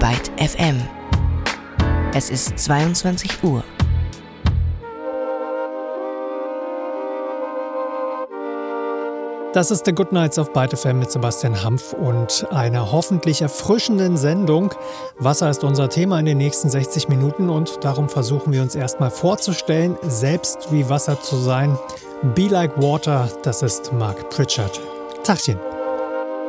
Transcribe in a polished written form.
Byte FM. Es ist 22 Uhr. Das ist The Good Nights auf Byte FM mit Sebastian Hampf und einer hoffentlich erfrischenden Sendung. Wasser ist unser Thema in den nächsten 60 Minuten und darum versuchen wir uns erstmal vorzustellen, selbst wie Wasser zu sein. Be Like Water, das ist Mark Pritchard. Tachchen.